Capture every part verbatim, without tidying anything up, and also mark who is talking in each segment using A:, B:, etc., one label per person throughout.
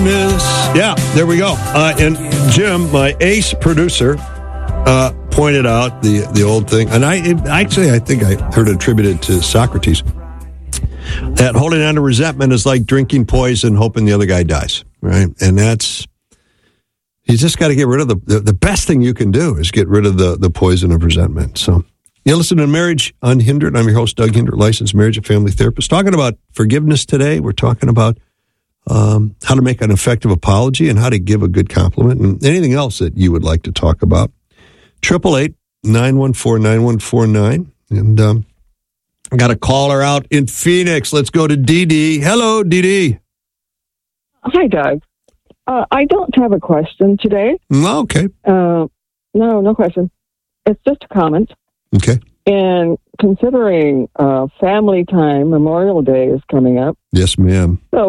A: forgiveness. Yeah, there we go. Uh, and Jim, my ace producer, uh, pointed out the, the old thing. And I it, actually, I think I heard it attributed to Socrates. That holding on to resentment is like drinking poison, hoping the other guy dies, right? And that's, you just got to get rid of the, the, the best thing you can do is get rid of the, the poison of resentment. So you listen to Marriage Unhindered. I'm your host, Doug Hindert, licensed marriage and family therapist. Talking about forgiveness today. We're talking about um, how to make an effective apology and how to give a good compliment and anything else that you would like to talk about. Triple eight nine one four nine one four nine. And um, I got a caller out in Phoenix. Let's go to Dee Dee. Hello, Dee Dee.
B: Hi, Doug. Uh, I don't have a question today.
A: Okay.
B: Uh, no, no question. It's just a comment.
A: Okay.
B: And considering uh, family time, Memorial Day is coming up.
A: Yes, ma'am.
B: So,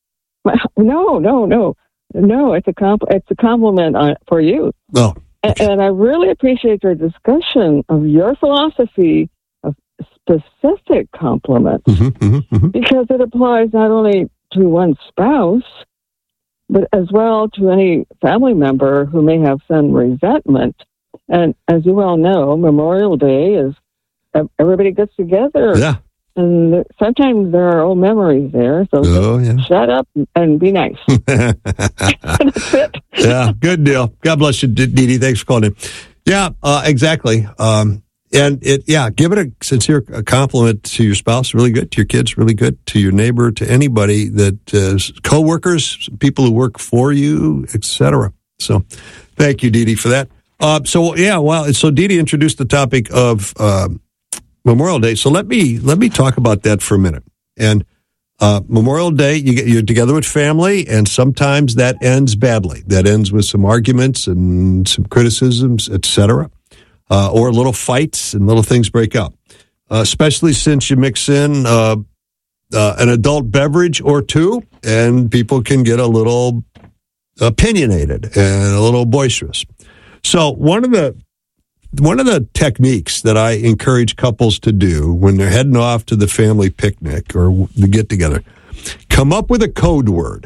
B: no, no, no, no. It's a compl- It's a compliment on, for you.
A: Oh. Okay.
B: And, and I really appreciate your discussion of your philosophy of specific compliments
A: mm-hmm, mm-hmm, mm-hmm.
B: because it applies not only to one's spouse, but as well to any family member who may have some resentment. And as you well know, Memorial Day is everybody gets together.
A: Yeah.
B: And sometimes there are old memories there. So
A: oh, yeah.
B: shut up and be nice. That's it.
A: Yeah, good deal. God bless you, Dee Dee. Thanks for calling in. Yeah, uh, exactly. Um, and it, yeah, give it a sincere compliment to your spouse. Really good. To your kids, really good. To your neighbor, to anybody that is uh, coworkers, people who work for you, et cetera. So thank you, Dee Dee, for that. Uh, so, yeah, well, so Dee Dee introduced the topic of uh, Memorial Day. So let me let me talk about that for a minute. And uh, Memorial Day, you get, you're together with family, and sometimes that ends badly. That ends with some arguments and some criticisms, et cetera. Uh, or little fights and little things break up, uh, especially since you mix in uh, uh, an adult beverage or two, and people can get a little opinionated and a little boisterous. So one of the one of the techniques that I encourage couples to do when they're heading off to the family picnic or the get-together, come up with a code word.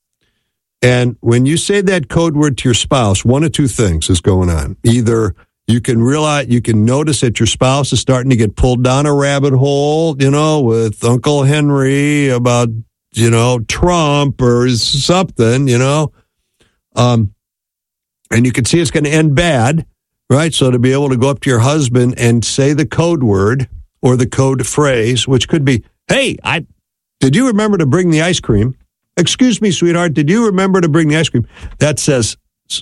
A: And when you say that code word to your spouse, one of two things is going on. Either you can realize, you can notice that your spouse is starting to get pulled down a rabbit hole, you know, with Uncle Henry about, you know, Trump or something, you know. Um, and you can see it's going to end bad, right? So to be able to go up to your husband and say the code word or the code phrase, which could be, hey, I did you remember to bring the ice cream? Excuse me, sweetheart, did you remember to bring the ice cream? That says,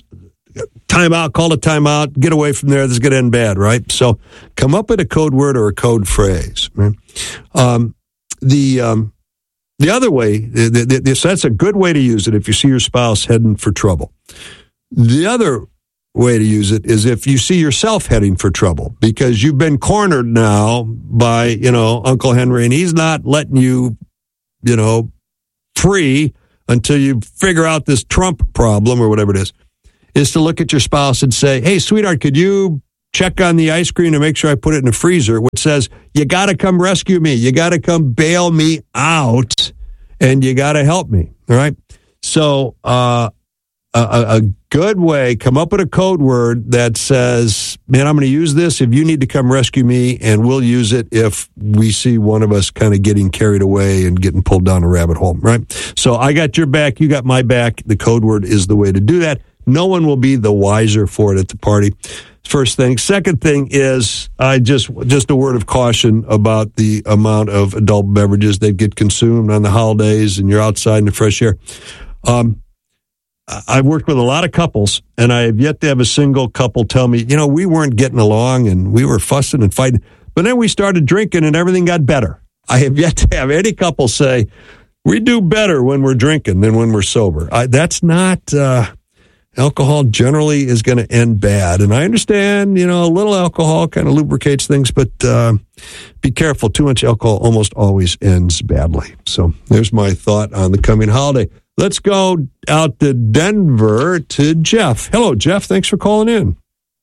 A: time out, call a timeout, get away from there, this is going to end bad, right? So come up with a code word or a code phrase. Right? Um, the um, the other way, the, the, the, so that's a good way to use it if you see your spouse heading for trouble. The other way to use it is if you see yourself heading for trouble because you've been cornered now by, you know, Uncle Henry, and he's not letting you, you know, free until you figure out this Trump problem or whatever it is. Is to look at your spouse and say, hey, sweetheart, could you check on the ice cream to make sure I put it in the freezer, which says, you got to come rescue me. You got to come bail me out, and you got to help me, all right? So uh, a, a good way, come up with a code word that says, man, I'm going to use this if you need to come rescue me, and we'll use it if we see one of us kind of getting carried away and getting pulled down a rabbit hole, right? So I got your back, you got my back. The code word is the way to do that. No one will be the wiser for it at the party. First thing. Second thing is, I just just a word of caution about the amount of adult beverages that get consumed on the holidays and you're outside in the fresh air. Um, I've worked with a lot of couples, and I have yet to have a single couple tell me, you know, we weren't getting along and we were fussing and fighting, but then we started drinking and everything got better. I have yet to have any couple say, we do better when we're drinking than when we're sober. I, that's not... Uh, Alcohol generally is going to end bad. And I understand, you know, a little alcohol kind of lubricates things, but uh, be careful. Too much alcohol almost always ends badly. So there's my thought on the coming holiday. Let's go out to Denver to Jeff. Hello, Jeff. Thanks for calling in.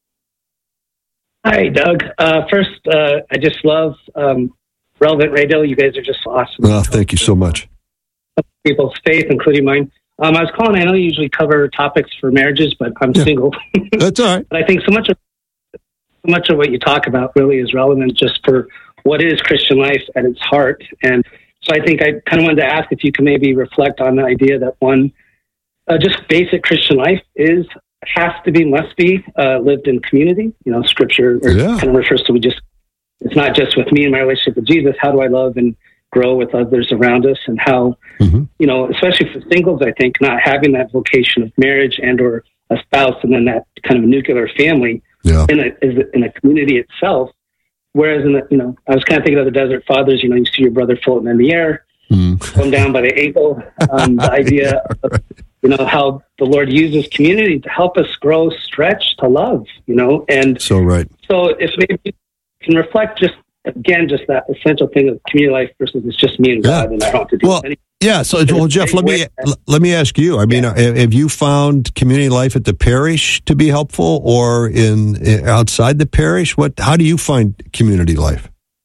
C: Hi, Doug. Uh, first, uh, I just love um, Relevant Radio. You guys are just awesome.
A: Oh, thank you so much.
C: People's faith, including mine. Um, I was calling. I know you usually cover topics for marriages, but I'm
A: Yeah.
C: single.
A: That's all right.
C: But I think so much of so much of what you talk about really is relevant just for what is Christian life at its heart. And so I think I kind of wanted to ask if you can maybe reflect on the idea that one, uh, just basic Christian life is has to be, must be uh, lived in community. You know, Scripture
A: Yeah.
C: kind of refers to we just. It's not just with me and my relationship with Jesus. How do I love and grow with others around us, and how,
A: Mm-hmm.
C: you know, especially for singles, I think not having that vocation of marriage and or a spouse, and then that kind of nuclear family
A: Yeah.
C: in a is in a community itself. Whereas in the, you know, I was kind of thinking of the Desert Fathers. You know, you see your brother floating in the air,
A: Mm.
C: come down by the ankle. Um, the idea of, you know, how the Lord uses community to help us grow, stretch to love. You know, and
A: So right.
C: so if maybe you can reflect just again just that essential thing of community life versus it's just me and
A: Yeah.
C: God and I don't have to do
A: Well,
C: anything.
A: Yeah. So, well, Jeff, let me let me ask you. I mean, uh, have you found community life at the parish to be helpful, or in, in outside the parish? What? How do you find community life?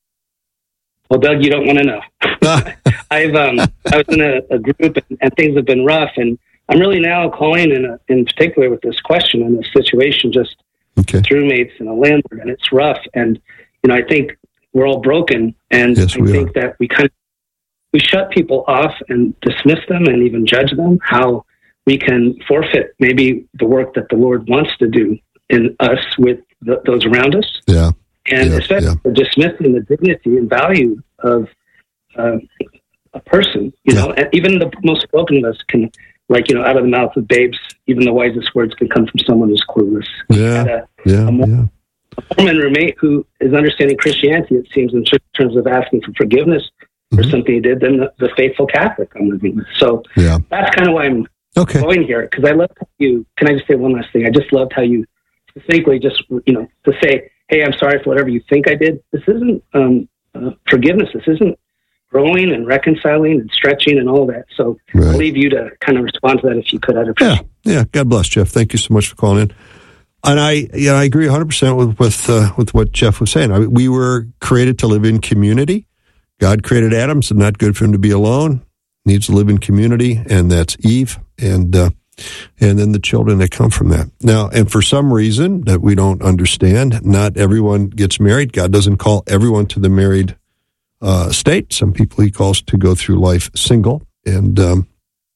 C: Well, Doug, you don't want to know. I've um, I was in a, a group and, and things have been rough, and I'm really now calling in a, in particular with this question and this situation, just
A: Okay.
C: roommates and a landlord, and it's rough. And you know, I think we're all broken, and
A: Yes,
C: I
A: we
C: think that we kind of we shut people off and dismiss them and even judge them. How we can forfeit maybe the work that the Lord wants to do in us with the, those around us.
A: Yeah.
C: And
A: Yeah,
C: especially
A: yeah.
C: for dismissing the dignity and value of uh, a person, you
A: Yeah.
C: know, and even the most broken of us can, like, you know, out of the mouth of babes, even the wisest words can come from someone who's clueless.
A: Yeah.
C: Had a,
A: Yeah.
C: a Mor-
A: Yeah.
C: Mormon roommate who is understanding Christianity, it seems, in terms of asking for forgiveness for
A: Mhm.
C: something he did, than the, the faithful Catholic I'm living with. So
A: Yeah.
C: that's kind of why I'm
A: Okay.
C: going here, because I love how you, can I just say one last thing? I just loved how you succinctly just, you know, to say, hey, I'm sorry for whatever you think I did. This isn't um, uh, forgiveness. This isn't growing and reconciling and stretching and all that. So
A: Right.
C: I'll leave you to kind of respond to that if you could. I'd appreciate
A: Yeah. Yeah. God bless, Jeff. Thank you so much for calling in. And I, yeah, I agree one hundred percent with with uh, with what Jeff was saying. I mean, we were created to live in community. God created Adam, so not good for him to be alone. Needs to live in community, and that's Eve, and uh, and then the children that come from that. Now, and for some reason that we don't understand, not everyone gets married. God doesn't call everyone to the married uh, state. Some people He calls to go through life single, and um,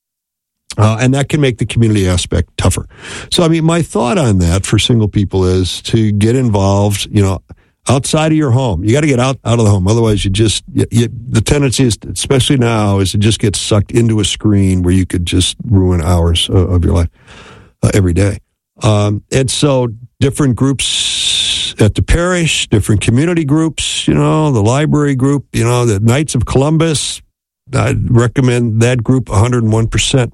A: uh, and that can make the community aspect tougher. So, I mean, my thought on that for single people is to get involved, you know, outside of your home. You got to get out, out of the home. Otherwise, you just, you, you, the tendency is, especially now, is to just get sucked into a screen where you could just ruin hours of, of your life uh, every day. Um, and so different groups at the parish, different community groups, you know, the library group, you know, the Knights of Columbus, I'd recommend that group one hundred one percent.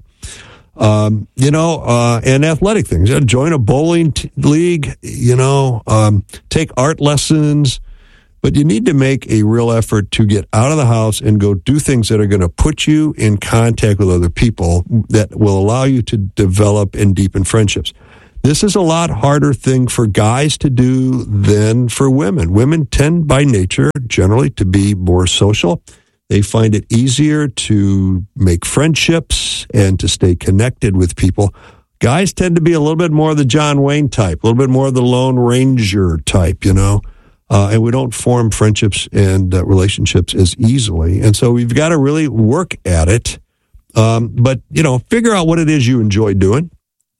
A: Um, you know, uh, and athletic things. You know, join a bowling t- league, you know, um, take art lessons, but you need to make a real effort to get out of the house and go do things that are going to put you in contact with other people that will allow you to develop and deepen friendships. This is a lot harder thing for guys to do than for women. Women tend by nature generally to be more social. They find it easier to make friendships and to stay connected with people. Guys tend to be a little bit more the John Wayne type, a little bit more the Lone Ranger type, you know, uh, and we don't form friendships and uh, relationships as easily. And so we've got to really work at it. Um, but, you know, figure out what it is you enjoy doing,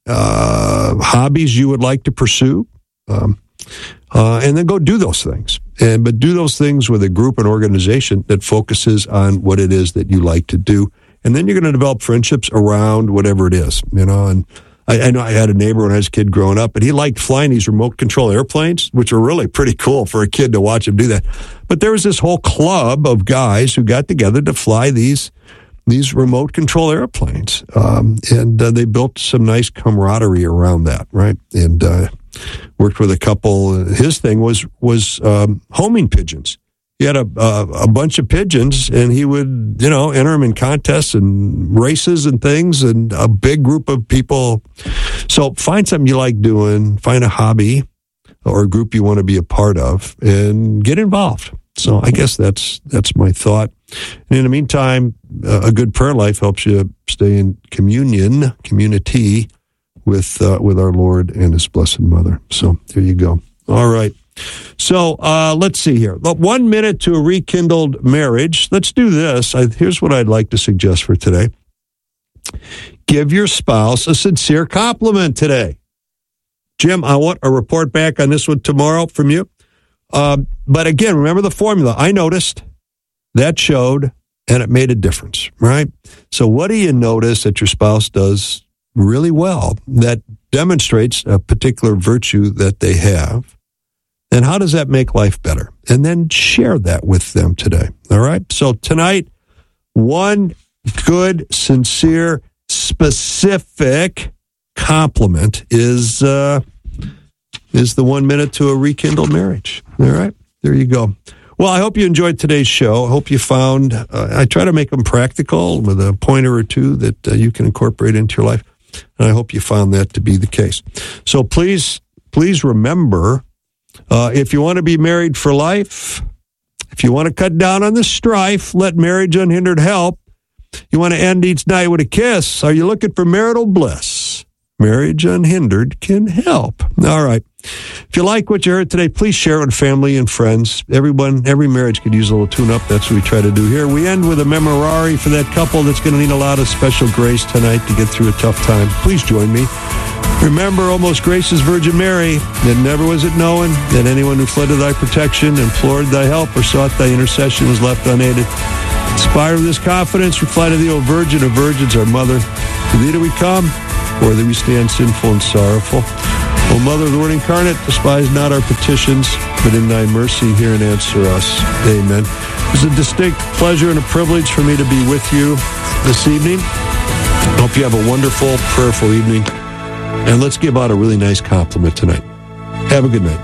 A: uh, hobbies you would like to pursue, um, uh, and then go do those things. And but do those things with a group and organization that focuses on what it is that you like to do, and then you're going to develop friendships around whatever it is, you know. And I, I know I had a neighbor when I was a kid growing up, and he liked flying these remote control airplanes, which are really pretty cool for a kid to watch him do that. But there was this whole club of guys who got together to fly these these remote control airplanes, um, and uh, they built some nice camaraderie around that, right? And uh, worked with a couple. His thing was was um, homing pigeons. He had a, a a bunch of pigeons, and he would, you know, enter them in contests and races and things, and a big group of people. So find something you like doing, find a hobby or a group you want to be a part of, and get involved. So I guess that's that's my thought. And in the meantime, uh, a good prayer life helps you stay in communion, community with uh, with our Lord and His Blessed Mother. So there you go. All right. So uh, let's see here. One minute to a rekindled marriage. Let's do this. I, here's what I'd like to suggest for today. Give your spouse a sincere compliment today. Jim, I want a report back on this one tomorrow from you. Uh, but again, remember the formula. I noticed that showed, and it made a difference, right? So what do you notice that your spouse does really well that demonstrates a particular virtue that they have? And how does that make life better? And then share that with them today, all right? So tonight, one good, sincere, specific compliment is uh, is the one minute to a rekindled marriage. All right, there you go. Well, I hope you enjoyed today's show. I hope you found, uh, I try to make them practical with a pointer or two that uh, you can incorporate into your life. And I hope you found that to be the case. So please, please remember, uh, if you want to be married for life, if you want to cut down on the strife, let marriage unhindered help. You want to end each night with a kiss. Are you looking for marital bliss? Marriage unhindered can help. All right. If you like what you heard today, please share it with family and friends. Everyone, every marriage could use a little tune-up. That's what we try to do here. We end with a memorare for that couple that's going to need a lot of special grace tonight to get through a tough time. Please join me. Remember, O most gracious Virgin Mary, that never was it known that anyone who fled to thy protection, implored thy help, or sought thy intercession was left unaided. Inspired with this confidence, we fly to thee, O Virgin of Virgins, our Mother. To thee do we come, or that we stand sinful and sorrowful. O Mother of the Word incarnate, despise not our petitions, but in thy mercy hear and answer us. Amen. It's a distinct pleasure and a privilege for me to be with you this evening. I hope you have a wonderful, prayerful evening. And let's give out a really nice compliment tonight. Have a good night.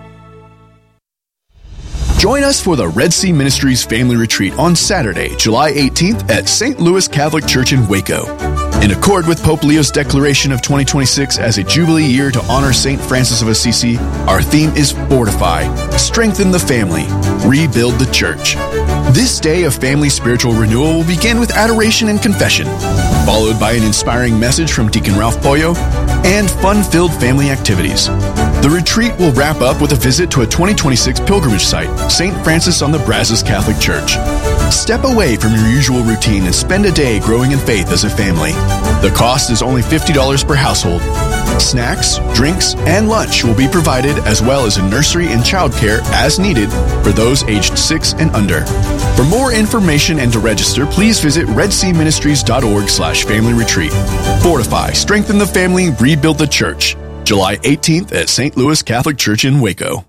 D: Join us for the Red Sea Ministries Family Retreat on Saturday, July eighteenth at Saint Louis Catholic Church in Waco. In accord with Pope Leo's declaration of twenty twenty-six as a Jubilee year to honor Saint Francis of Assisi, our theme is Fortify, Strengthen the Family, Rebuild the Church. This day of family spiritual renewal will begin with adoration and confession, followed by an inspiring message from Deacon Ralph Pollo, and fun-filled family activities. The retreat will wrap up with a visit to a twenty twenty-six pilgrimage site, Saint Francis on the Brazos Catholic Church. Step away from your usual routine and spend a day growing in faith as a family. The cost is only fifty dollars per household. Snacks, drinks, and lunch will be provided, as well as a nursery and childcare as needed for those aged six and under. For more information and to register, please visit redseaministries.org slash family retreat. Fortify, strengthen the family, rebuild the church. July eighteenth at Saint Louis Catholic Church in Waco.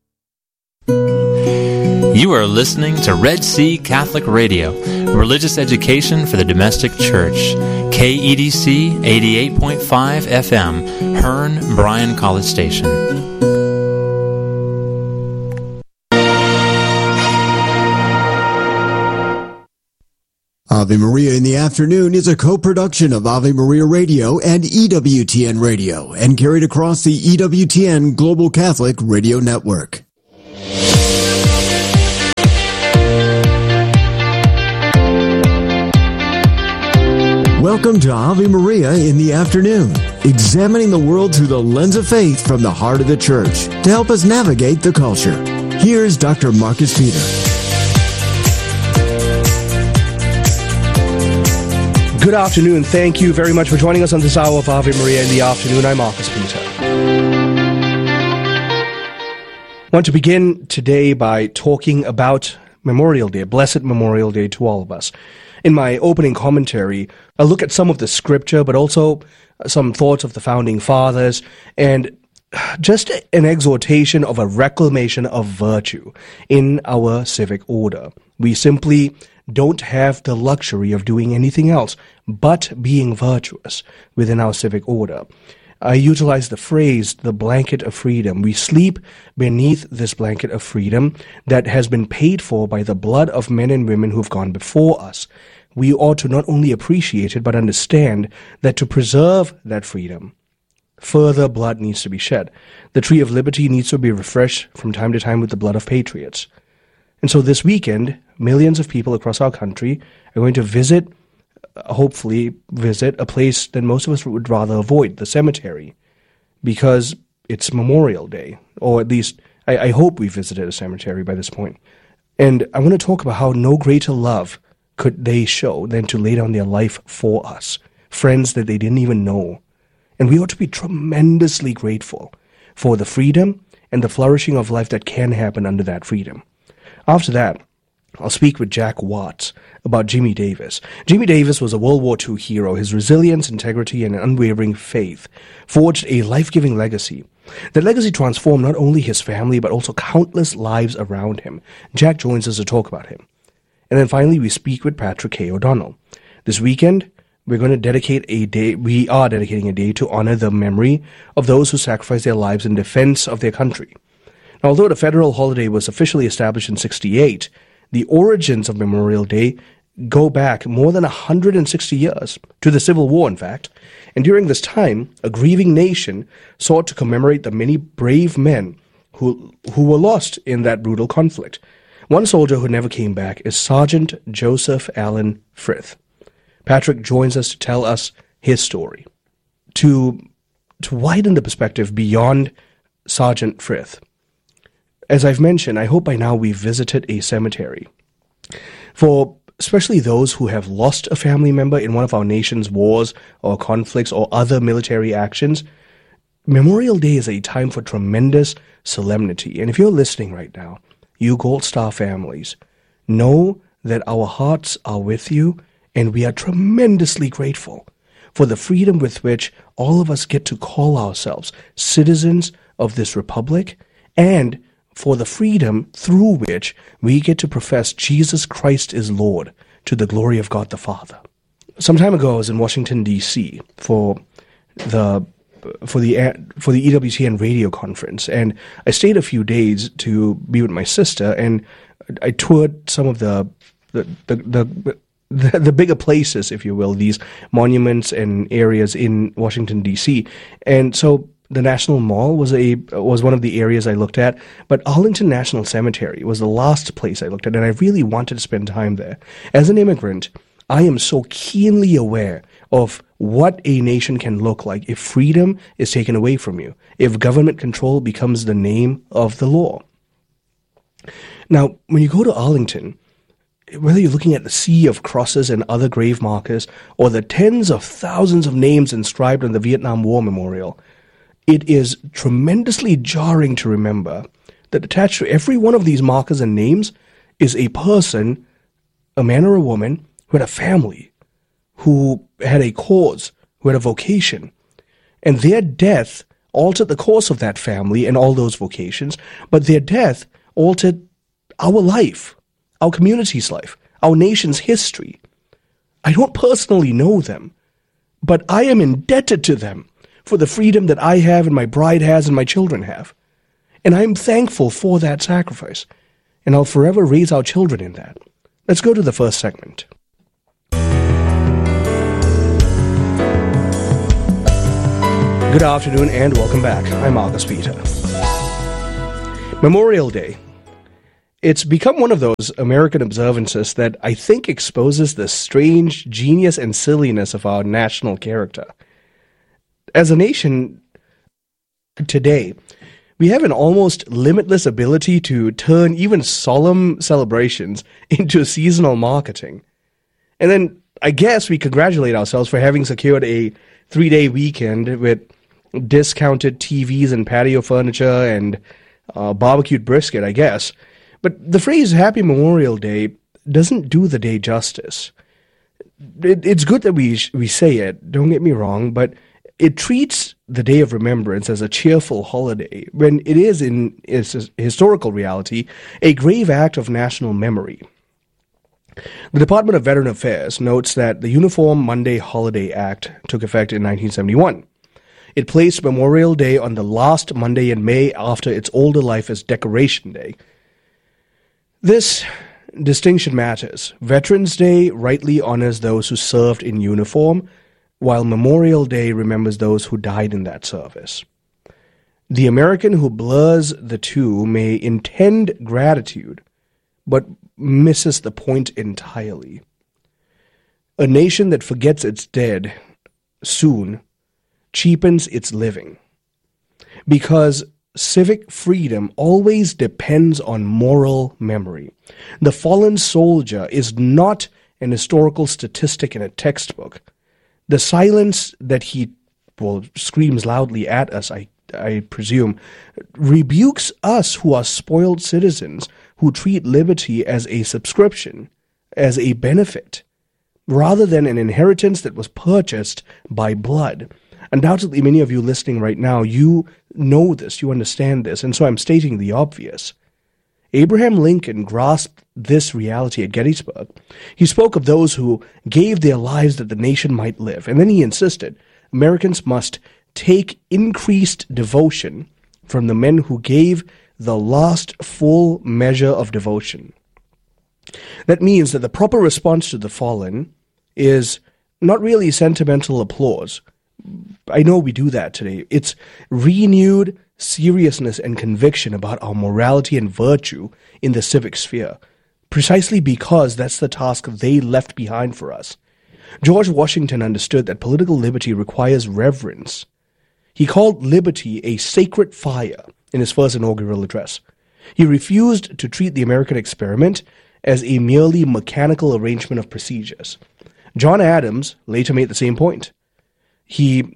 E: You are listening to Red Sea Catholic Radio, religious education for the domestic church. K E D C eighty-eight point five F M, Hearn, Bryan College Station.
F: Ave Maria in the Afternoon is a co-production of Ave Maria Radio and E W T N Radio and carried across the E W T N Global Catholic Radio Network. Welcome to Ave Maria in the Afternoon, examining the world through the lens of faith from the heart of the Church to help us navigate the culture. Here's Doctor Marcus Peter.
G: Good afternoon. Thank you very much for joining us on this hour of Ave Maria in the Afternoon. I'm Marcus Peter. I want to begin today by talking about Memorial Day, Blessed Memorial Day to all of us. In my opening commentary, I'll look at some of the scripture, but also some thoughts of the founding fathers, and just an exhortation of a reclamation of virtue in our civic order. We simply don't have the luxury of doing anything else but being virtuous within our civic order. I utilize the phrase, the blanket of freedom. We sleep beneath this blanket of freedom that has been paid for by the blood of men and women who've gone before us. We ought to not only appreciate it, but understand that to preserve that freedom, further blood needs to be shed. The tree of liberty needs to be refreshed from time to time with the blood of patriots. And so this weekend, millions of people across our country are going to visit, uh, hopefully visit, a place that most of us would rather avoid, the cemetery, because it's Memorial Day, or at least I, I hope we visited a cemetery by this point. And I want to talk about how no greater love could they show than to lay down their life for us, friends that they didn't even know. And we ought to be tremendously grateful for the freedom and the flourishing of life that can happen under that freedom. After that, I'll speak with Jack Watts about Jimmy Davis. Jimmy Davis was a World War Two hero. His resilience, integrity, and unwavering faith forged a life-giving legacy. That legacy transformed not only his family, but also countless lives around him. Jack joins us to talk about him. And then finally, we speak with Patrick K. O'Donnell. This weekend, we're going to dedicate a day, we are dedicating a day to honor the memory of those who sacrificed their lives in defense of their country. Now, although the federal holiday was officially established in sixty-eight, the origins of Memorial Day go back more than one hundred sixty years, to the Civil War, in fact. And during this time, a grieving nation sought to commemorate the many brave men who, who were lost in that brutal conflict. One soldier who never came back is Sergeant Joseph Allen Frith. Patrick joins us to tell us his story. To, to widen the perspective beyond Sergeant Frith, as I've mentioned, I hope by now we've visited a cemetery. For especially those who have lost a family member in one of our nation's wars or conflicts or other military actions, Memorial Day is a time for tremendous solemnity. And if you're listening right now, you Gold Star families, know that our hearts are with you, and we are tremendously grateful for the freedom with which all of us get to call ourselves citizens of this republic, and for the freedom through which we get to profess Jesus Christ is Lord to the glory of God the Father. Some time ago, I was in Washington, D C for the for the for the E W T N radio conference, and I stayed a few days to be with my sister, and I toured some of the the the, the The, the bigger places, if you will, these monuments and areas in Washington, D C. And so the National Mall was a was one of the areas I looked at, but Arlington National Cemetery was the last place I looked at, and I really wanted to spend time there. As an immigrant, I am so keenly aware of what a nation can look like if freedom is taken away from you, if government control becomes the name of the law. Now, when you go to Arlington, whether you're looking at the sea of crosses and other grave markers, or the tens of thousands of names inscribed on the Vietnam War Memorial, it is tremendously jarring to remember that attached to every one of these markers and names is a person, a man or a woman, who had a family, who had a cause, who had a vocation. And their death altered the course of that family and all those vocations, but their death altered our life, our community's life, our nation's history. I don't personally know them, but I am indebted to them for the freedom that I have and my bride has and my children have. And I'm thankful for that sacrifice, and I'll forever raise our children in that. Let's go to the first segment. Good afternoon and welcome back. I'm Marcus Peter. Memorial Day. It's become one of those American observances that I think exposes the strange genius and silliness of our national character. As a nation today, we have an almost limitless ability to turn even solemn celebrations into seasonal marketing. And then I guess we congratulate ourselves for having secured a three-day weekend with discounted T Vs and patio furniture and uh, barbecued brisket, I guess. But the phrase Happy Memorial Day doesn't do the day justice. It, it's good that we we say it, don't get me wrong, but it treats the Day of Remembrance as a cheerful holiday, when it is, in its historical reality, a grave act of national memory. The Department of Veteran Affairs notes that the Uniform Monday Holiday Act took effect in nineteen seventy-one. It placed Memorial Day on the last Monday in May after its older life as Decoration Day. This distinction matters. Veterans Day rightly honors those who served in uniform, while Memorial Day remembers those who died in that service. The American who blurs the two may intend gratitude, but misses the point entirely. A nation that forgets its dead soon cheapens its living, because civic freedom always depends on moral memory. The fallen soldier is not an historical statistic in a textbook. The silence that he, well, screams loudly at us, I, I presume, rebukes us who are spoiled citizens who treat liberty as a subscription, as a benefit, rather than an inheritance that was purchased by blood. Undoubtedly, many of you listening right now, you know this, you understand this, and so I'm stating the obvious. Abraham Lincoln grasped this reality at Gettysburg. He spoke of those who gave their lives that the nation might live, and then he insisted Americans must take increased devotion from the men who gave the last full measure of devotion. That means that the proper response to the fallen is not really sentimental applause. I know we do that today. It's renewed seriousness and conviction about our morality and virtue in the civic sphere, precisely because that's the task they left behind for us. George Washington understood that political liberty requires reverence. He called liberty a sacred fire in his first inaugural address. He refused to treat the American experiment as a merely mechanical arrangement of procedures. John Adams later made the same point. He,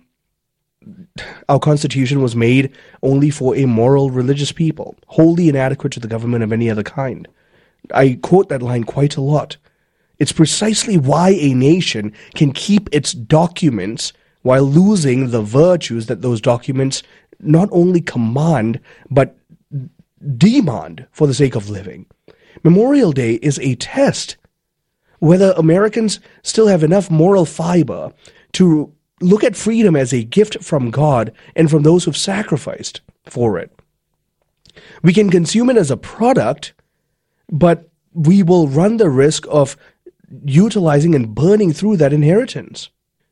G: our Constitution was made only for a moral, religious people, wholly inadequate to the government of any other kind. I quote that line quite a lot. It's precisely why a nation can keep its documents while losing the virtues that those documents not only command, but demand for the sake of living. Memorial Day is a test whether Americans still have enough moral fiber to look at freedom as a gift from God and from those who've sacrificed for it. We can consume it as a product, but we will run the risk of utilizing and burning through that inheritance.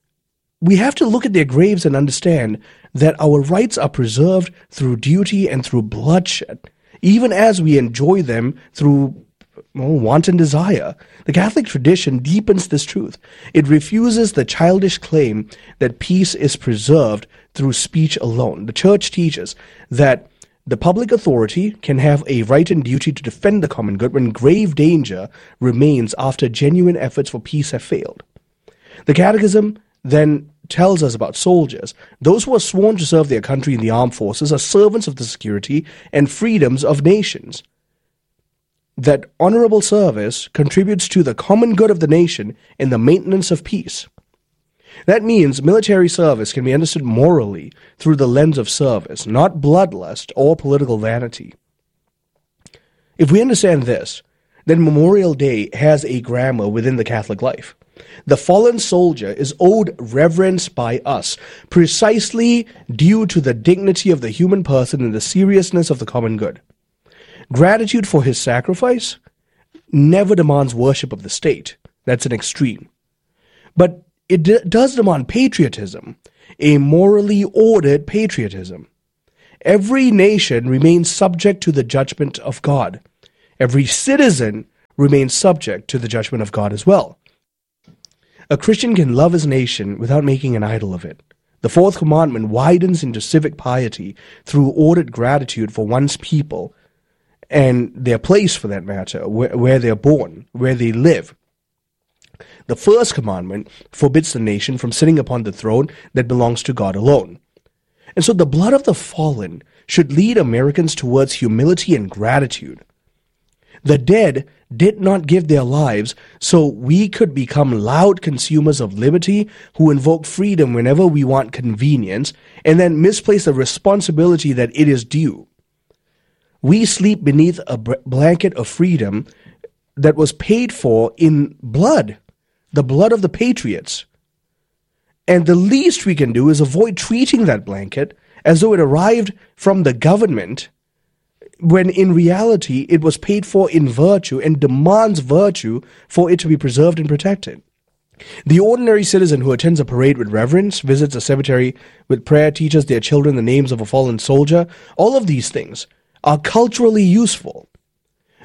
G: We have to look at their graves and understand that our rights are preserved through duty and through bloodshed, even as we enjoy them through well, wanton desire. The Catholic tradition deepens this truth. It refuses the childish claim that peace is preserved through speech alone. The Church teaches that the public authority can have a right and duty to defend the common good when grave danger remains after genuine efforts for peace have failed. The Catechism then tells us about soldiers. Those who are sworn to serve their country in the armed forces are servants of the security and freedoms of nations. That honorable service contributes to the common good of the nation and the maintenance of peace. That means military service can be understood morally through the lens of service, not bloodlust or political vanity. If we understand this, then Memorial Day has a grammar within the Catholic life. The fallen soldier is owed reverence by us, precisely due to the dignity of the human person and the seriousness of the common good. Gratitude for his sacrifice never demands worship of the state. That's an extreme. But it d- does demand patriotism, a morally ordered patriotism. Every nation remains subject to the judgment of God. Every citizen remains subject to the judgment of God as well. A Christian can love his nation without making an idol of it. The fourth commandment widens into civic piety through ordered gratitude for one's people and their place, for that matter, where, where they're born, where they live. The first commandment forbids the nation from sitting upon the throne that belongs to God alone. And so the blood of the fallen should lead Americans towards humility and gratitude. The dead did not give their lives so we could become loud consumers of liberty who invoke freedom whenever we want convenience and then misplace the responsibility that it is due. We sleep beneath a blanket of freedom that was paid for in blood, the blood of the patriots. And the least we can do is avoid treating that blanket as though it arrived from the government, when in reality it was paid for in virtue and demands virtue for it to be preserved and protected. The ordinary citizen who attends a parade with reverence, visits a cemetery with prayer, teaches their children the names of a fallen soldier, all of these things are culturally useful.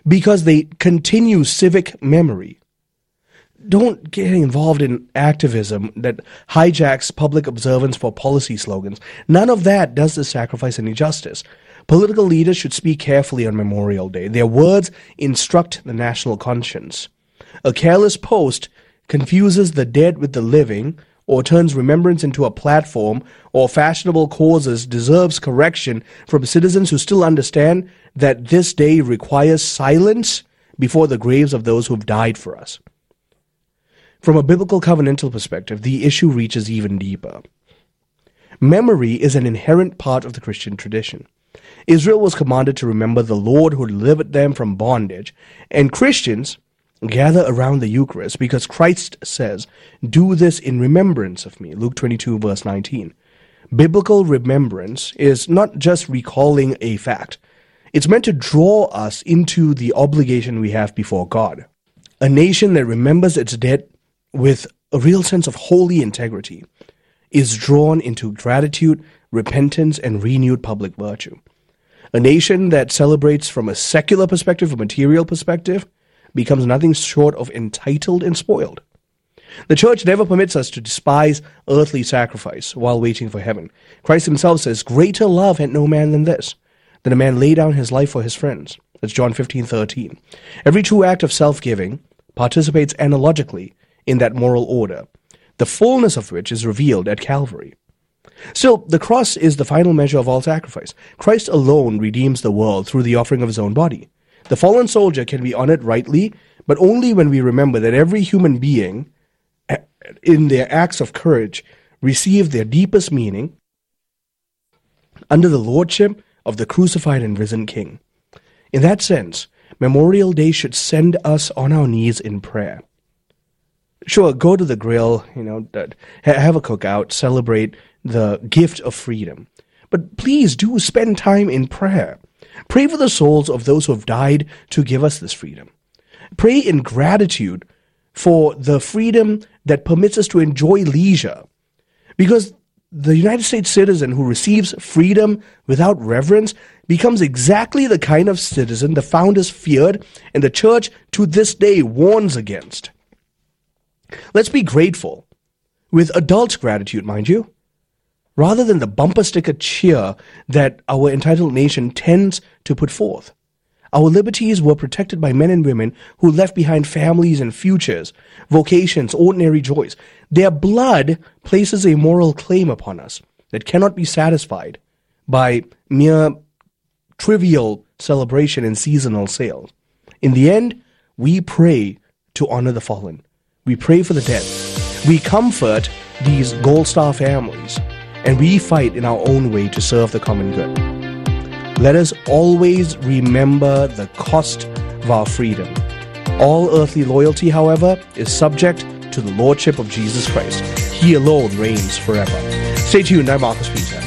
G: because they continue civic memory. Don't get involved in activism that hijacks public observance for policy slogans. None of that does the sacrifice any justice. Political leaders should speak carefully on Memorial Day. Their words instruct the national conscience. A careless post confuses the dead with the living, or turns remembrance into a platform, or fashionable causes deserves correction from citizens who still understand that this day requires silence before the graves of those who have died for us. From a biblical covenantal perspective, the issue reaches even deeper. Memory is an inherent part of the Christian tradition. Israel was commanded to remember the Lord who delivered them from bondage, and Christians gather around the Eucharist because Christ says, "Do this in remembrance of me," Luke twenty-two, verse nineteen. Biblical remembrance is not just recalling a fact. It's meant to draw us into the obligation we have before God. A nation that remembers its dead with a real sense of holy integrity is drawn into gratitude, repentance, and renewed public virtue. A nation that celebrates from a secular perspective, a material perspective, becomes nothing short of entitled and spoiled. The church never permits us to despise earthly sacrifice while waiting for heaven. Christ himself says, "Greater love had no man than this, that a man lay down his life for his friends." That's John fifteen thirteen. Every true act of self-giving participates analogically in that moral order, the fullness of which is revealed at Calvary. Still, the cross is the final measure of all sacrifice. Christ alone redeems the world through the offering of his own body. The fallen soldier can be honored rightly, but only when we remember that every human being, in their acts of courage, received their deepest meaning under the lordship of the crucified and risen King. In that sense, Memorial Day should send us on our knees in prayer. Sure, go to the grill, you know, have a cookout, celebrate the gift of freedom. But please do spend time in prayer. Pray for the souls of those who have died to give us this freedom. Pray in gratitude for the freedom that permits us to enjoy leisure. Because the United States citizen who receives freedom without reverence becomes exactly the kind of citizen the founders feared and the church to this day warns against. Let's be grateful, with adult gratitude, mind you, rather than the bumper sticker cheer that our entitled nation tends to put forth. Our liberties were protected by men and women who left behind families and futures, vocations, ordinary joys. Their blood places a moral claim upon us that cannot be satisfied by mere trivial celebration and seasonal sales. In the end, we pray to honor the fallen. We pray for the dead. We comfort these Gold Star families, and we fight in our own way to serve the common good. Let us always remember the cost of our freedom. All earthly loyalty, however, is subject to the lordship of Jesus Christ. He alone reigns forever. Stay tuned. I'm Marcus Peter.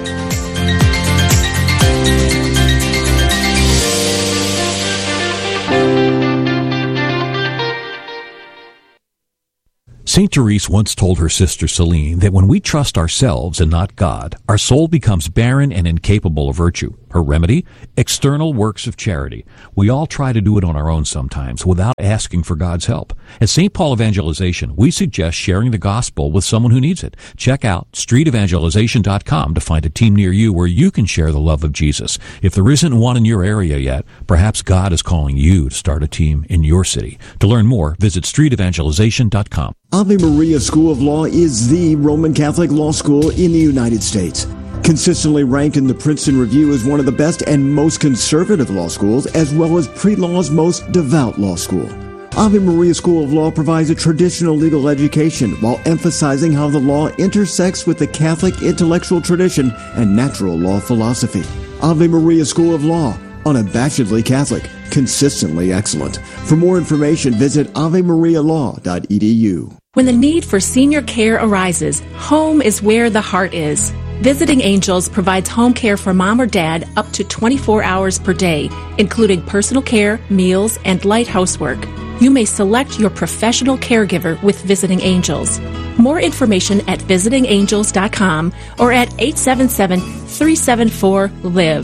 H: Saint Therese once told her sister Celine that when we trust ourselves and not God, our soul becomes barren and incapable of virtue. Her remedy? External works of charity. We all try to do it on our own sometimes without asking for God's help. At Saint Paul Evangelization, we suggest sharing the gospel with someone who needs it. Check out street evangelization dot com to find a team near you where you can share the love of Jesus. If there isn't one in your area yet, perhaps God is calling you to start a team in your city. To learn more, visit street evangelization dot com.
F: Ave Maria School of Law is the Roman Catholic law school in the United States. Consistently ranked in the Princeton Review as one of the best and most conservative law schools, as well as pre-law's most devout law school. Ave Maria School of Law provides a traditional legal education while emphasizing how the law intersects with the Catholic intellectual tradition and natural law philosophy. Ave Maria School of Law, unabashedly Catholic, consistently excellent. For more information, visit ave maria law dot e d u.
I: When the need for senior care arises, home is where the heart is. Visiting Angels provides home care for mom or dad up to twenty-four hours per day, including personal care, meals, and light housework. You may select your professional caregiver with Visiting Angels. More information at visiting angels dot com or at eight seven seven, three seven four, L I V E.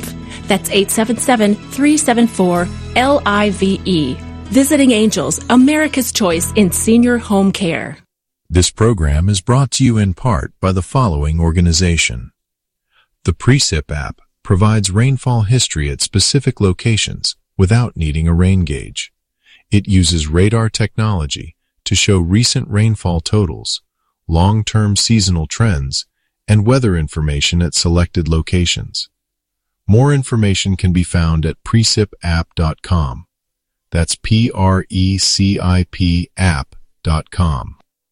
I: That's eight seven seven, three seven four, L I V E. Visiting Angels, America's choice in senior home care.
J: This program is brought to you in part by the following organization. The Precip app provides rainfall history at specific locations without needing a rain gauge. It uses radar technology to show recent rainfall totals, long-term seasonal trends, and weather information at selected locations. More information can be found at precip app dot com. That's P R E C I P app dot com.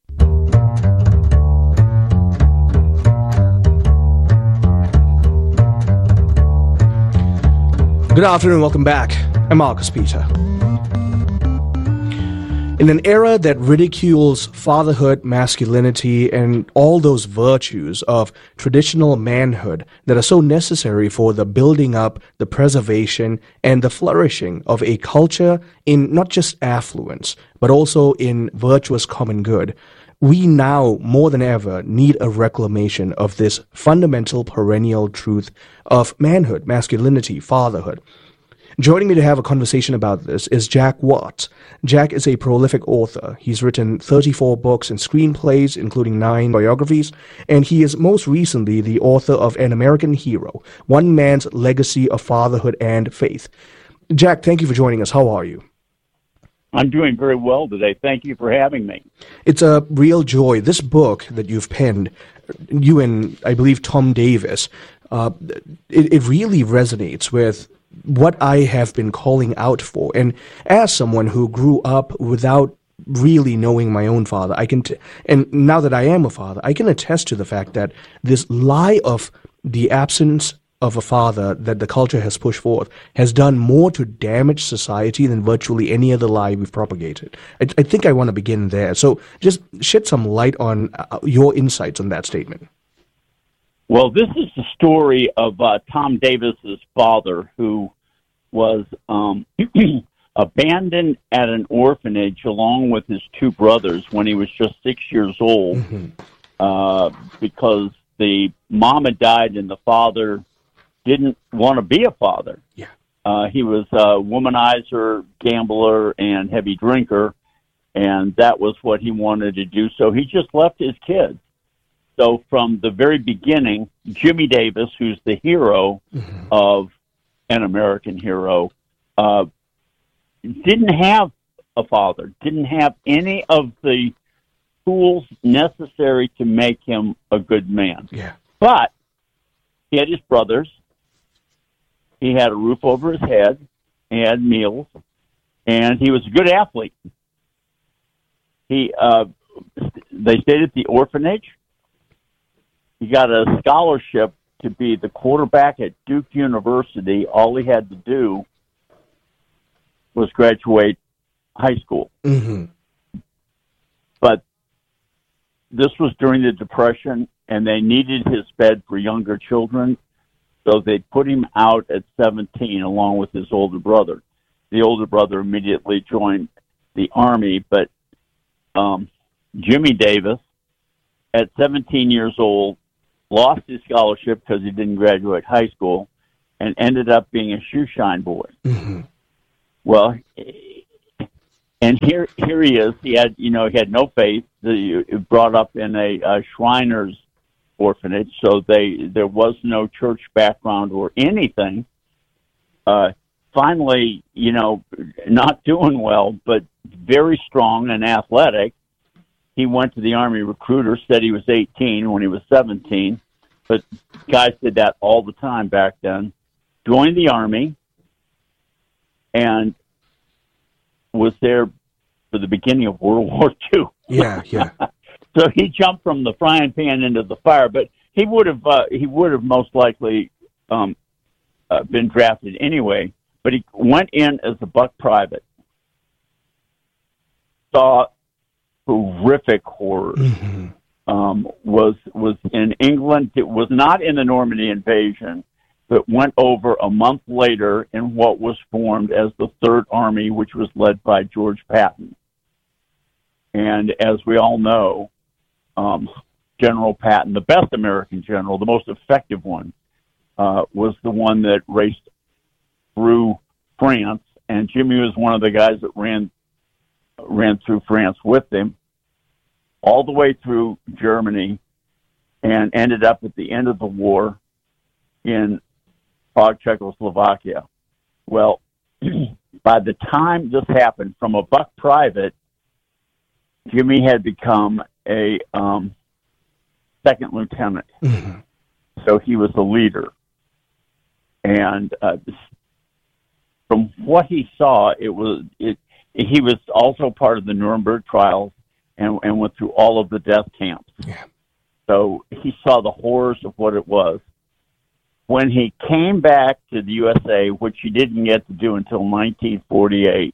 G: Good afternoon, welcome back. I'm Marcus Peter. In an era that ridicules fatherhood, masculinity, and all those virtues of traditional manhood that are so necessary for the building up, the preservation, and the flourishing of a culture in not just affluence, but also in virtuous common good, we now, more than ever, need a reclamation of this fundamental perennial truth of manhood, masculinity, fatherhood. Joining me to have a conversation about this is Jack Watts. Jack is a prolific author. He's written thirty-four books and screenplays, including nine biographies, and he is most recently the author of An American Hero, One Man's Legacy of Fatherhood and Faith. Jack, thank you for joining us. How are you?
K: I'm doing very well today. Thank you for having me.
G: It's a real joy. This book that you've penned, you and, I believe, Tom Davis, uh, it, it really resonates with what I have been calling out for. And as someone who grew up without really knowing my own father, I can, t- and now that I am a father, I can attest to the fact that this lie of the absence of a father that the culture has pushed forth has done more to damage society than virtually any other lie we've propagated. I, I think I want to begin there. So just shed some light on uh, your insights on that statement.
K: Well, this is the story of uh, Tom Davis's father, who was um, abandoned at an orphanage along with his two brothers when he was just six years old, mm-hmm. uh, because the mom had died and the father didn't want to be a father.
G: Yeah.
K: Uh, he was a womanizer, gambler, and heavy drinker, and that was what he wanted to do. So he just left his kids. So from the very beginning, Jimmy Davis, who's the hero mm-hmm. of An American Hero, uh, didn't have a father, didn't have any of the tools necessary to make him a good man.
G: Yeah.
K: But he had his brothers. He had a roof over his head. He had meals. And he was a good athlete. He, uh, they stayed at the orphanage. He got a scholarship to be the quarterback at Duke University. All he had to do was graduate high school.
G: Mm-hmm.
K: But this was during the Depression, and they needed his bed for younger children, so they put him out at seventeen along with his older brother. The older brother immediately joined the Army, but um, Jimmy Davis, at seventeen years old, lost his scholarship because he didn't graduate high school and ended up being a shoe shine boy.
G: Mm-hmm.
K: Well, and here here he is. He had, you know, he had no faith. He brought up in a, a Shriners orphanage, so they there was no church background or anything. Uh, finally, you know, not doing well, but very strong and athletic. He went to the Army recruiter, said he was eighteen when he was seventeen, but guys did that all the time back then. Joined the Army and was there for the beginning of World War Two.
G: Yeah, yeah.
K: So he jumped from the frying pan into the fire, but he would have uh, he would have most likely um, uh, been drafted anyway. But he went in as a buck private, saw horrific horrors.
G: Mm-hmm.
K: Um, was was in England. It was not in the Normandy invasion, but went over a month later in what was formed as the Third Army, which was led by George Patton. And as we all know, um, General Patton, the best American general, the most effective one, uh, was the one that raced through France, and Jimmy was one of the guys that ran ran through France with him, all the way through Germany, and ended up at the end of the war in Prague, Czechoslovakia. Well, by the time this happened, from a buck private, Jimmy had become a um, second lieutenant. Mm-hmm. So he was a leader. And uh, from what he saw, it was it. He was also part of the Nuremberg trials and, and went through all of the death camps.
G: Yeah.
K: So he saw the horrors of what it was. When he came back to the U S A, which he didn't get to do until nineteen forty-eight,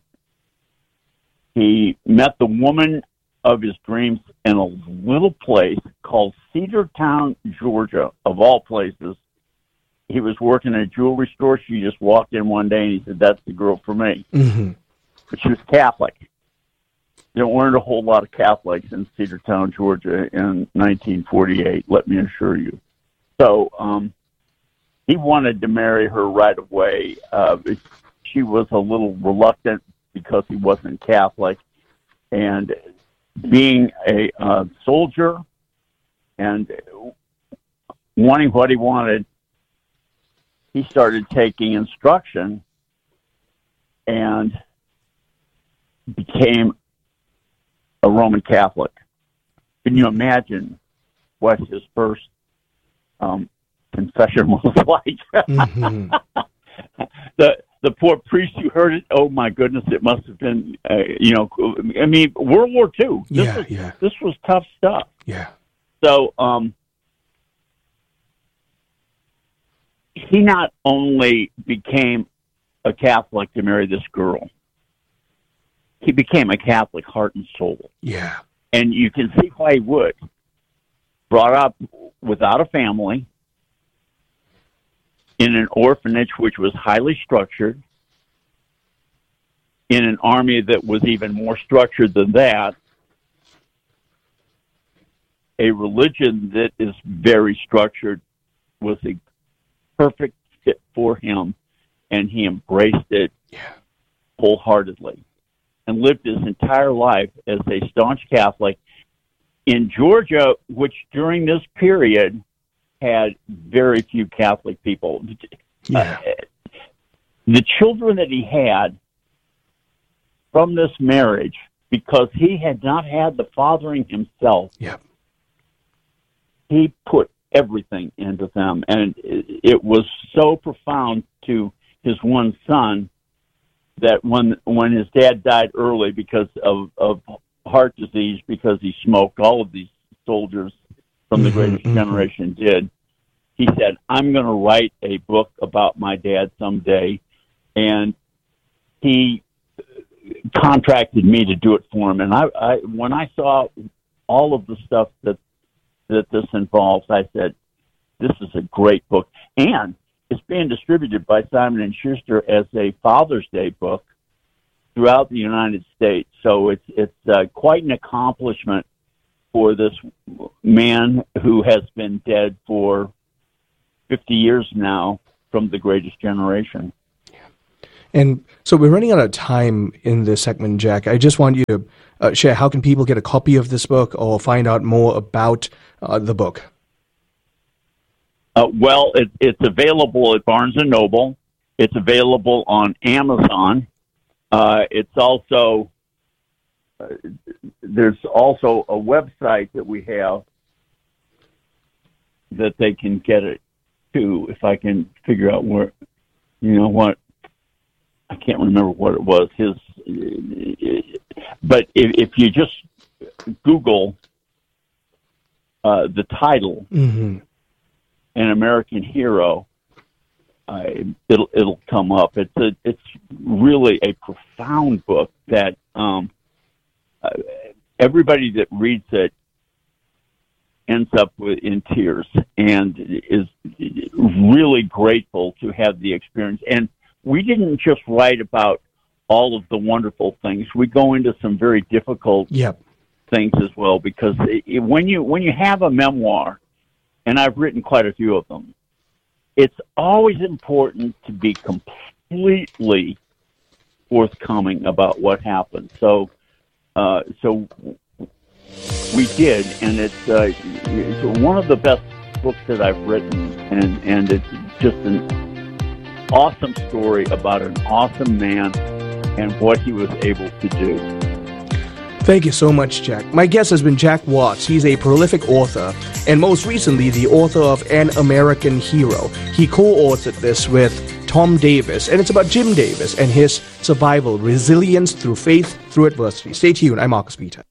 K: he met the woman of his dreams in a little place called Cedartown, Georgia, of all places. He was working at a jewelry store. She just walked in one day, and he said, "That's the girl for me."
G: Mm-hmm.
K: But she was Catholic. There weren't a whole lot of Catholics in Cedartown, Georgia in nineteen forty-eight, let me assure you. So um, he wanted to marry her right away. Uh, she was a little reluctant because he wasn't Catholic. And being a uh, soldier and wanting what he wanted, he started taking instruction and became a Roman Catholic. Can you imagine what his first um, confession was like? Mm-hmm. the the poor priest who heard it, oh my goodness, it must have been, uh, you know, I mean, World War Two. This
G: yeah,
K: was,
G: yeah.
K: This was tough stuff.
G: Yeah.
K: So um, he not only became a Catholic to marry this girl, he became a Catholic heart and soul.
G: Yeah.
K: And you can see why he would. Brought up without a family, in an orphanage which was highly structured, in an army that was even more structured than that, a religion that is very structured, was a perfect fit for him, and he embraced it
G: yeah.
K: wholeheartedly and lived his entire life as a staunch Catholic in Georgia, which during this period had very few Catholic people.
G: Yeah.
K: Uh, the children that he had from this marriage, because he had not had the fathering himself,
G: yeah.
K: he put everything into them. And it, it was so profound to his one son that when when his dad died early because of, of heart disease, because he smoked, all of these soldiers from the mm-hmm, Greatest mm-hmm. Generation did, he said, "I'm going to write a book about my dad someday." And he contracted me to do it for him. And I, I when I saw all of the stuff that that this involves, I said, this is a great book. And it's being distributed by Simon and Schuster as a Father's Day book throughout the United States. So it's it's uh, quite an accomplishment for this man who has been dead for fifty years now from the Greatest Generation.
G: And so we're running out of time in this segment, Jack. I just want you to uh, share, how can people get a copy of this book or find out more about uh, the book?
K: Uh, well, it, it's available at Barnes and Noble. It's available on Amazon. Uh, it's also, uh, there's also a website that we have that they can get it to, if I can figure out where, you know what, I can't remember what it was. His, but if, if you just Google uh, the title,
G: mm-hmm.
K: "An American Hero," uh, it'll it'll come up. It's a it's really a profound book that um, uh, everybody that reads it ends up with, in tears, and is really grateful to have the experience. And we didn't just write about all of the wonderful things. We go into some very difficult
G: yep.
K: things as well, because it, it, when you when you have a memoir, and I've written quite a few of them, it's always important to be com- completely forthcoming about what happened. So, uh, so we did, and it's, uh, it's one of the best books that I've written, and, and it's just an awesome story about an awesome man and what he was able to do.
G: Thank you so much, Jack. My guest has been Jack Watts. He's a prolific author, and most recently, the author of An American Hero. He co-authored this with Tom Davis, and it's about Jim Davis and his survival, resilience through faith, through adversity. Stay tuned. I'm Marcus Peter.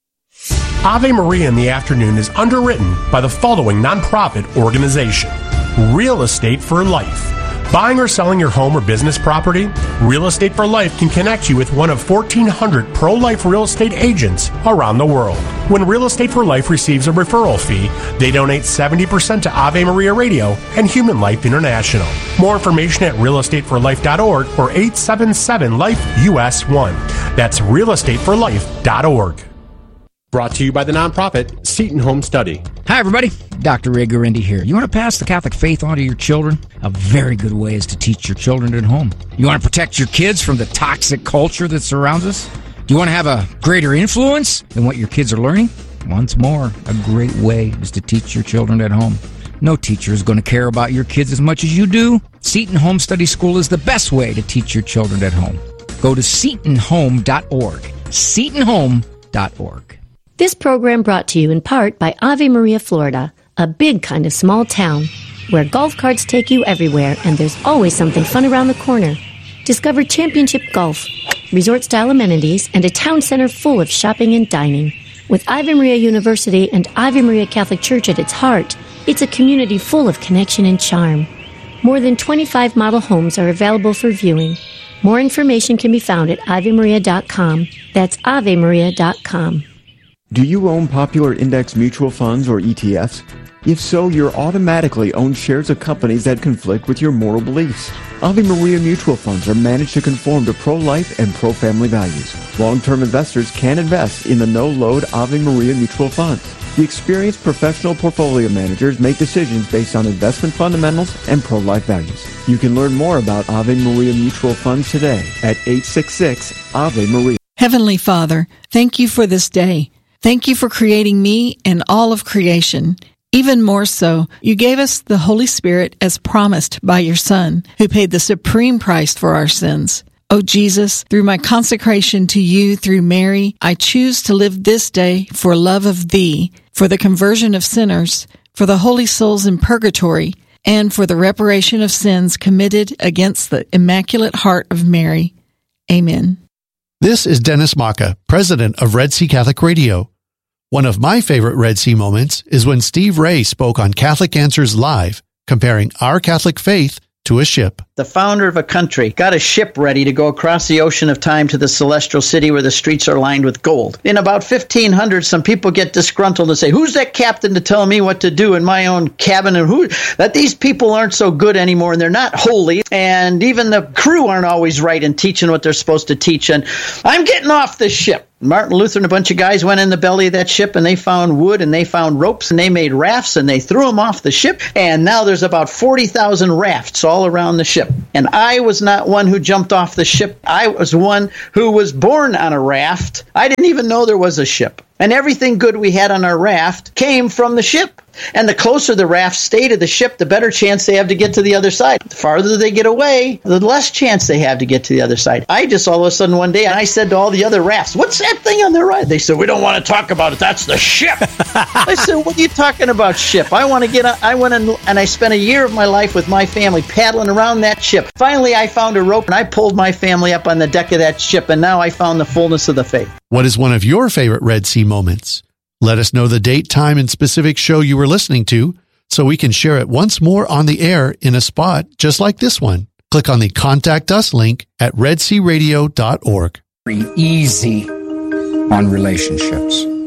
L: Ave Maria in the Afternoon is underwritten by the following nonprofit organization: Real Estate for Life. Buying or selling your home or business property? Real Estate for Life can connect you with one of fourteen hundred pro-life real estate agents around the world. When Real Estate for Life receives a referral fee, they donate seventy percent to Ave Maria Radio and Human Life International. More information at real estate for life dot org or eight seven seven life U S one. That's real estate for life dot org. Brought to you by the nonprofit Seton Home Study.
M: Hi, everybody. Doctor Ray Guarendi here. You want to pass the Catholic faith on to your children? A very good way is to teach your children at home. You want to protect your kids from the toxic culture that surrounds us? Do you want to have a greater influence than what your kids are learning? Once more, a great way is to teach your children at home. No teacher is going to care about your kids as much as you do. Seton Home Study School is the best way to teach your children at home. Go to seton home dot org. seton home dot org.
N: This program brought to you in part by Ave Maria, Florida, a big kind of small town where golf carts take you everywhere and there's always something fun around the corner. Discover championship golf, resort-style amenities, and a town center full of shopping and dining. With Ave Maria University and Ave Maria Catholic Church at its heart, it's a community full of connection and charm. More than twenty-five model homes are available for viewing. More information can be found at ave maria dot com. That's ave maria dot com.
O: Do you own popular index mutual funds or E T Fs? If so, you're automatically owned shares of companies that conflict with your moral beliefs. Ave Maria mutual funds are managed to conform to pro-life and pro-family values. Long-term investors can invest in the no-load Ave Maria mutual funds. The experienced professional portfolio managers make decisions based on investment fundamentals and pro-life values. You can learn more about Ave Maria mutual funds today at eight six six Ave Maria.
P: Heavenly Father, thank you for this day. Thank you for creating me and all of creation. Even more so, you gave us the Holy Spirit as promised by your Son, who paid the supreme price for our sins. Oh Jesus, through my consecration to you through Mary, I choose to live this day for love of thee, for the conversion of sinners, for the holy souls in purgatory, and for the reparation of sins committed against the Immaculate Heart of Mary. Amen.
Q: This is Dennis Maka, president of Red Sea Catholic Radio. One of my favorite Red Sea moments is when Steve Ray spoke on Catholic Answers Live, comparing our Catholic faith to a ship.
R: The founder of a country got a ship ready to go across the ocean of time to the celestial city where the streets are lined with gold. In about fifteen hundred, some people get disgruntled and say, who's that captain to tell me what to do in my own cabin? And who that these people aren't so good anymore and they're not holy. And even the crew aren't always right in teaching what they're supposed to teach. And I'm getting off this ship. Martin Luther and a bunch of guys went in the belly of that ship and they found wood and they found ropes and they made rafts and they threw them off the ship. And now there's about forty thousand rafts all around the ship. And I was not one who jumped off the ship. I was one who was born on a raft. I didn't even know there was a ship. And everything good we had on our raft came from the ship. And the closer the raft stay to the ship, the better chance they have to get to the other side. The farther they get away, the less chance they have to get to the other side. I just all of a sudden one day, I said to all the other rafts, what's that thing on the right? They said, we don't want to talk about it. That's the ship. I said, what are you talking about, ship? I want to get on. I went in, and I spent a year of my life with my family paddling around that ship. Finally, I found a rope and I pulled my family up on the deck of that ship. And now I found the fullness of the faith.
Q: What is one of your favorite Red Sea moments? Let us know the date, time, and specific show you were listening to so we can share it once more on the air in a spot just like this one. Click on the Contact Us link at red sea radio dot org.
S: Easy on relationships.